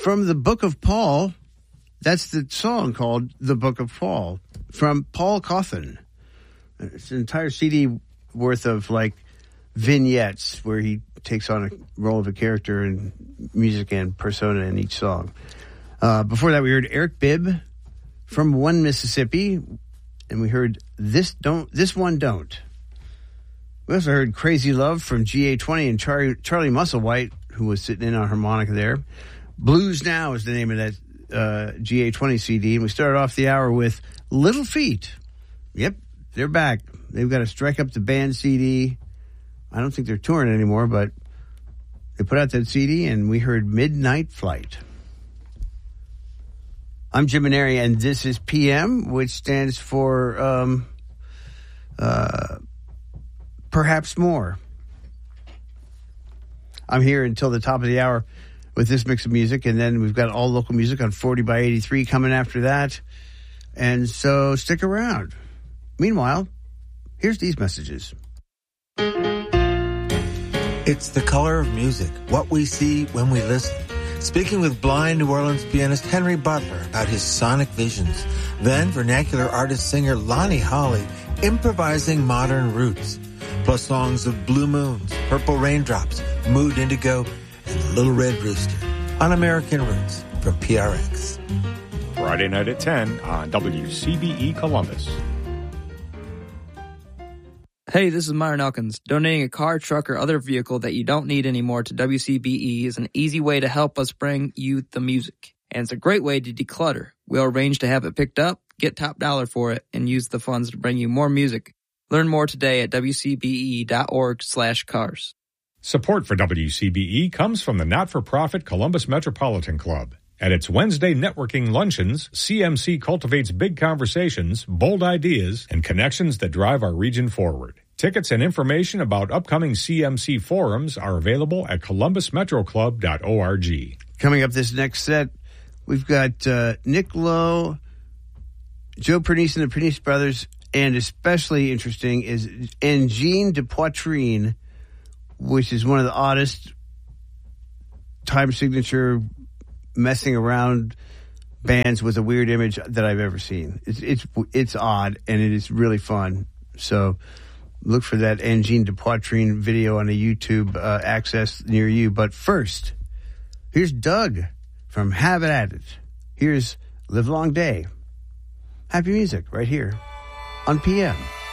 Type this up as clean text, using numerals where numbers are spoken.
from the Book of Paul. That's the song called The Book of Paul from Paul Cawthon. It's an entire CD worth of like vignettes where he takes on a role of a character and music and persona in each song. Before that, we heard Eric Bibb from One Mississippi, and we heard This One Don't. We also heard Crazy Love from GA20 and Charlie Musselwhite, who was sitting in on harmonica there. Blues Now is the name of that GA20 CD, and we started off the hour with Little Feat. Yep, they're back. They've got a Strike Up the Band CD. I don't think they're touring anymore, but they put out that CD, and we heard Midnight Flight. I'm Jim Maneri, and this is PM, which stands for Perhaps More. I'm here until the top of the hour with this mix of music, and then we've got all local music on 40 by 83 coming after that. And so stick around. Meanwhile, here's these messages. It's the color of music, what we see when we listen. Speaking with blind New Orleans pianist Henry Butler about his sonic visions. Then vernacular artist-singer Lonnie Holley improvising modern roots. Plus songs of Blue Moons, Purple Raindrops, Mood Indigo, and The Little Red Rooster on American Roots from PRX. Friday night at 10 on WCBE Columbus. Hey, this is Myron Elkins. Donating a car, truck, or other vehicle that you don't need anymore to WCBE is an easy way to help us bring you the music. And it's a great way to declutter. We'll arrange to have it picked up, get top dollar for it, and use the funds to bring you more music. Learn more today at wcbe.org/cars. Support for WCBE comes from the not-for-profit Columbus Metropolitan Club. At its Wednesday networking luncheons, CMC cultivates big conversations, bold ideas, and connections that drive our region forward. Tickets and information about upcoming CMC forums are available at columbusmetroclub.org. Coming up this next set, we've got Nick Lowe, Joe Pernice and the Pernice Brothers, and especially interesting is Engine de Poitrine, which is one of the oddest time signature messing around bands with a weird image that I've ever seen. It's odd, and it is really fun. So look for that Engine de Poitrine video on a YouTube access near you. But first, here's Doug from Have It At It. Here's Live Long Day. Happy music right here on PM.